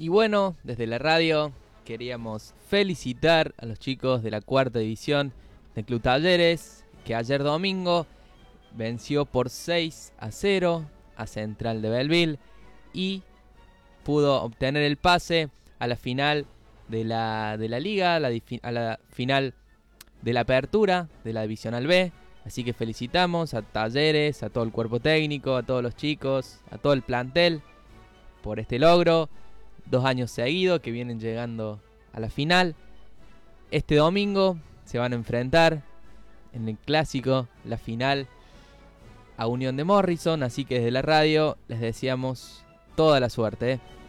Y bueno, desde la radio queríamos felicitar a los chicos de la cuarta división del Club Talleres, que ayer domingo venció por 6-0 a Central de Belleville y pudo obtener el pase a la final de la liga, a la final de la apertura de la Divisional B. Así que felicitamos a Talleres, a todo el cuerpo técnico, a todos los chicos, a todo el plantel por este logro. 2 años seguidos que vienen llegando a la final. Este domingo se van a enfrentar en el clásico, la final, a Unión de Morrison. Así que desde la radio les deseamos toda la suerte.